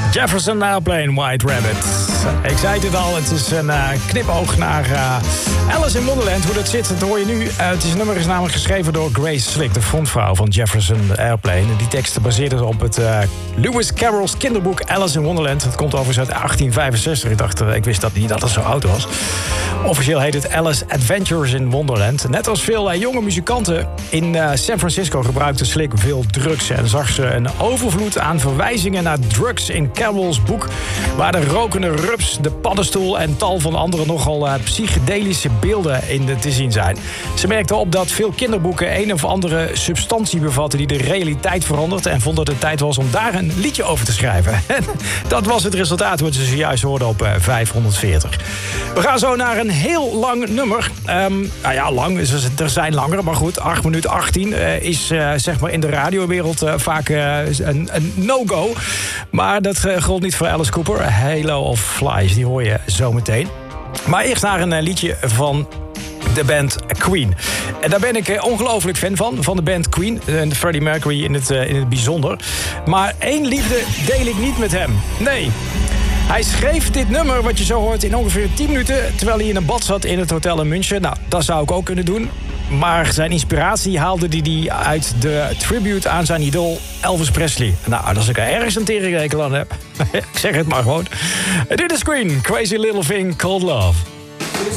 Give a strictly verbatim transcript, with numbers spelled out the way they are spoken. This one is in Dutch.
Jefferson Airplane, White Rabbit. Ik zei het al, het is een uh, knipoog naar uh, Alice in Wonderland. Hoe dat zit, dat hoor je nu. Uh, het is, nummer is namelijk geschreven door Grace Slick, de frontvrouw van Jefferson Airplane. Die tekst baseerde op het uh, Lewis Carroll's kinderboek Alice in Wonderland. Het komt overigens uit achttien vijfenzestig. Ik dacht, uh, ik wist dat niet dat het zo oud was. Officieel heet het Alice Adventures in Wonderland. Net als veel uh, jonge muzikanten in uh, San Francisco gebruikte Slick veel drugs. En zag ze een overvloed aan verwijzingen naar drugs in Carroll's boek, waar de rokende rups, de paddenstoel en tal van andere nogal uh, psychedelische beelden in de, te zien zijn. Ze merkte op dat veel kinderboeken een of andere substantie bevatten die de realiteit verandert en vond dat het tijd was om daar een liedje over te schrijven. En dat was het resultaat wat ze zojuist hoorden op uh, vijfhonderdveertig. We gaan zo naar een heel lang nummer. Um, nou ja, lang, er zijn langere, maar goed, acht minuten achttien uh, is uh, zeg maar in de radiowereld uh, vaak uh, een, een no-go. Maar dat uh, geldt niet voor Alice Cooper. Halo of Flies, die hoor je zo meteen. Maar eerst naar een uh, liedje van de band Queen. En daar ben ik uh, ongelooflijk fan van, van de band Queen. En Freddie Mercury in het, uh, in het bijzonder. Maar één liefde deel ik niet met hem. Nee. Hij schreef dit nummer, wat je zo hoort, in ongeveer tien minuten, terwijl hij in een bad zat in het hotel in München. Nou, dat zou ik ook kunnen doen. Maar zijn inspiratie haalde hij uit de tribute aan zijn idool Elvis Presley. Nou, als ik er ergens een teringrekel aan heb, ik zeg het maar gewoon. Dit is Queen, Crazy Little Thing Called Love.